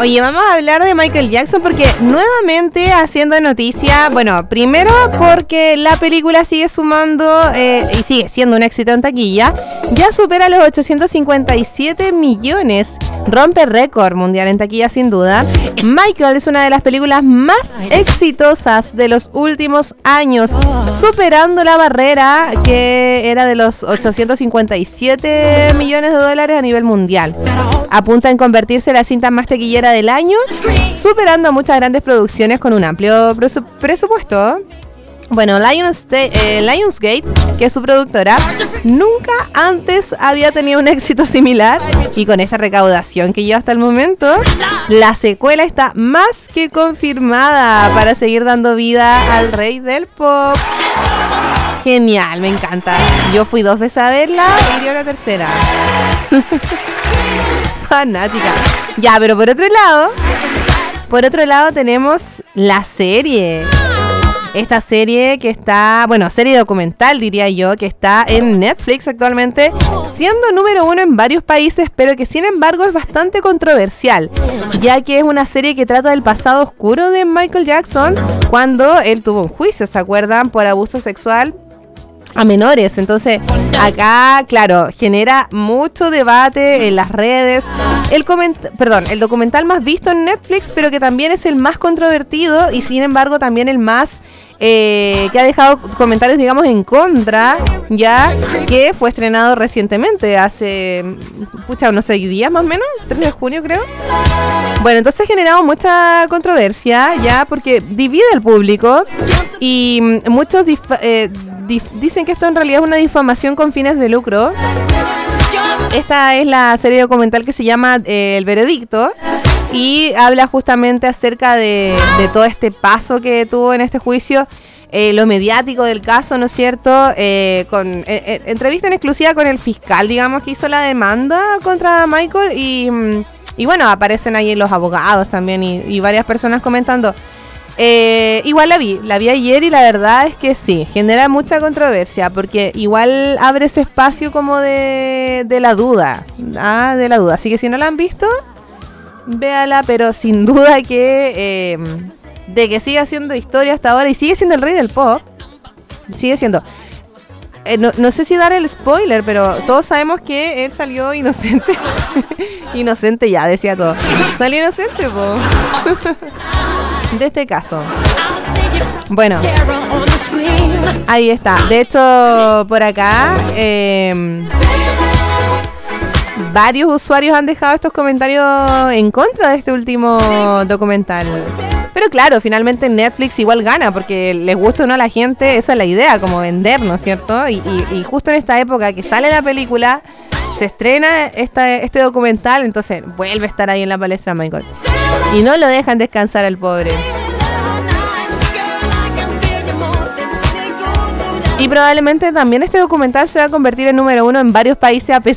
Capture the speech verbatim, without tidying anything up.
Oye, vamos a hablar de Michael Jackson porque nuevamente haciendo noticia. Bueno, primero porque la película sigue sumando eh, y sigue siendo un éxito en taquilla. Ya supera los ochocientos cincuenta y siete millones. Rompe récord mundial en taquilla sin duda. Michael es una de las películas más exitosas de los últimos años, superando la barrera que era de los ochocientos cincuenta y siete millones de dólares a nivel mundial. Apunta en convertirse en la cinta más taquillera del año, superando a muchas grandes producciones con un amplio presu- presupuesto. Bueno, Lionsgate, eh, Lionsgate, que es su productora, nunca antes había tenido un éxito similar, y con esta recaudación que lleva hasta el momento, la secuela está más que confirmada para seguir dando vida al rey del pop. Genial, me encanta. Yo fui dos veces a verla y iría a la tercera. Fanática. Ya, pero por otro lado, por otro lado tenemos la serie. Esta serie que está, bueno, serie documental diría yo, que está en Netflix actualmente, siendo número uno en varios países, pero que sin embargo es bastante controversial, ya que es una serie que trata del pasado oscuro de Michael Jackson, cuando él tuvo un juicio, ¿se acuerdan?, por abuso sexual a menores. Entonces acá, claro, genera mucho debate en las redes. El coment- perdón, el documental más visto en Netflix, pero que también es el más controvertido y sin embargo también el más eh, que ha dejado comentarios, digamos, en contra, ya que fue estrenado recientemente, hace, pucha, unos seis días más o menos, tres de junio creo. Bueno, entonces ha generado mucha controversia, ya, porque divide al público y muchos dif- eh, dif- dicen que esto en realidad es una difamación con fines de lucro. Esta es la serie documental que se llama eh, El Veredicto y habla justamente acerca de, de todo este paso que tuvo en este juicio, eh, lo mediático del caso, ¿no es cierto? Eh, con eh, eh, entrevista en exclusiva con el fiscal, digamos, que hizo la demanda contra Michael y, y bueno, aparecen ahí los abogados también y, y varias personas comentando. Eh, igual la vi, la vi ayer y la verdad es que sí, genera mucha controversia porque igual abre ese espacio como de, de la duda, ah, de la duda. Así que si no la han visto, véala, pero sin duda que eh, de que sigue haciendo historia hasta ahora y sigue siendo el rey del pop, sigue siendo. Eh, no, no sé si dar el spoiler, pero todos sabemos que él salió inocente. Inocente ya, decía todo. Salió inocente, po. De este caso. Bueno, ahí está. De hecho, por acá eh, varios usuarios han dejado estos comentarios en contra de este último documental. Pero claro, finalmente Netflix igual gana, porque les gusta o no a la gente, esa es la idea, como vender, ¿no es cierto? Y, y, y justo en esta época que sale la película, se estrena esta, este documental, entonces vuelve a estar ahí en la palestra Michael. Y no lo dejan descansar al pobre. Y probablemente también este documental se va a convertir en número uno en varios países a pesar